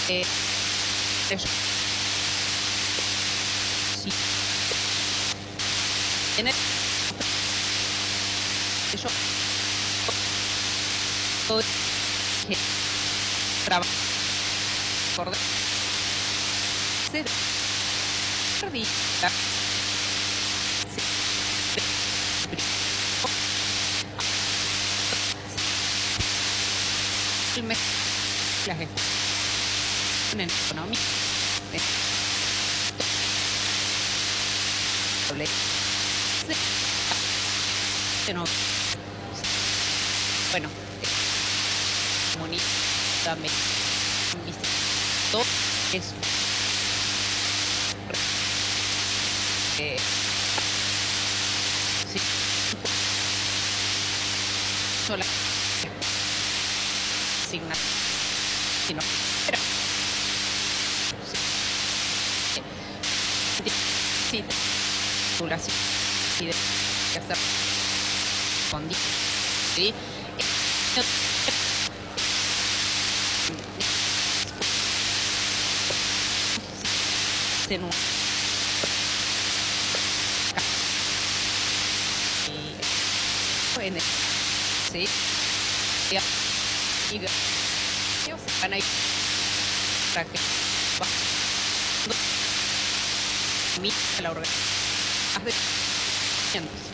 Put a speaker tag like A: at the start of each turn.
A: eh, ellos sí, en el ellos todo que trabaja por ser perdida las en economía bueno también todo eso sí, sola asigna sino pero sí titulación y de que hacer con sí en un en el, sí y ellos van a ir para que la organización